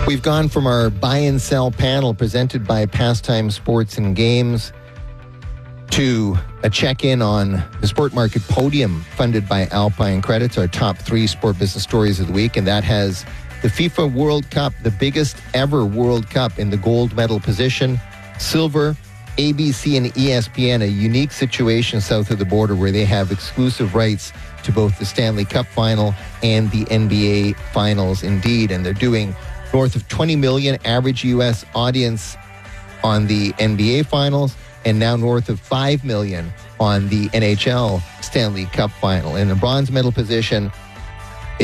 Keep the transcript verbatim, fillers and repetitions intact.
We've gone from our buy and sell panel presented by Pastime Sports and Games to a check-in on the Sport Market Podium funded by Alpine Credits, our top three sport business stories of the week. And that has the FIFA World Cup, the biggest ever World Cup, in the gold medal position. Silver, A B C and E S P N, a unique situation south of the border where they have exclusive rights to both the Stanley Cup final and the N B A finals indeed. And they're doing north of twenty million average U S audience on the N B A finals, and now north of five million on the N H L Stanley Cup final. In the bronze medal position,